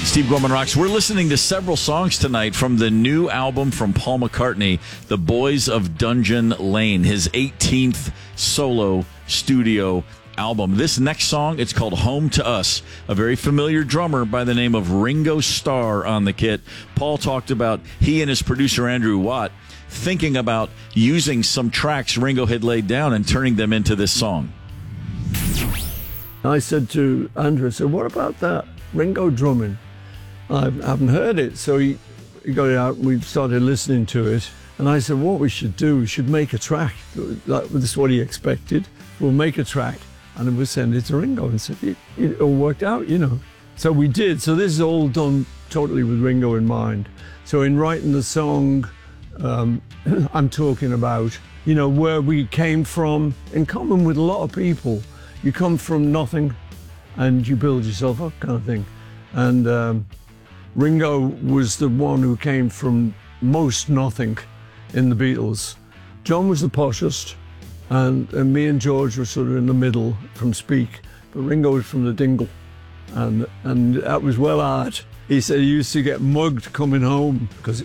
Steve Gorman Rocks. We're listening to several songs tonight from the new album from Paul McCartney, The Boys of Dungeon Lane, his 18th solo studio album. This next song, it's called Home to Us, a very familiar drummer by the name of Ringo Starr on the kit. Paul talked about he and his producer Andrew Watt thinking about using some tracks Ringo had laid down and turning them into this song. I said to Andrew, I said, what about that Ringo drumming? I haven't heard it. So he got it out and we started listening to it. And I said, what we should do, we should make a track. This is what he expected. We'll make a track and then we'll send it to Ringo. And said, it all worked out, you know. So we did. So this is all done totally with Ringo in mind. So in writing the song, I'm talking about, you know, where we came from, in common with a lot of people. You come from nothing and you build yourself up, kind of thing. And Ringo was the one who came from most nothing in the Beatles. John was the poshest, and me and George were sort of in the middle from Speak, but Ringo was from the Dingle, and that was well hard. He said he used to get mugged coming home because